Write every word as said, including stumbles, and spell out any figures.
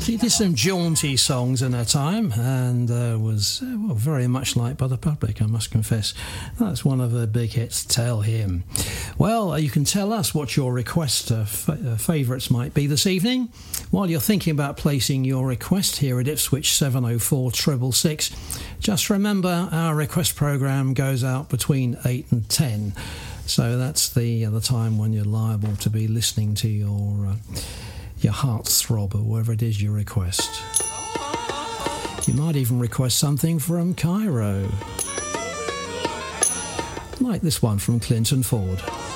She did some jaunty songs in her time and uh, was uh, well, very much liked by the public, I must confess. That's one of her big hits, Tell Him. Well, uh, you can tell us what your request uh, f- uh, favourites might be this evening. While you're thinking about placing your request here at Ipswich seven oh four six six six, just remember our request programme goes out between eight and ten. So that's the uh, the time when you're liable to be listening to your... Uh, your heartthrob or whatever it is you request. You might even request something from Cairo, like this one from Clinton Ford.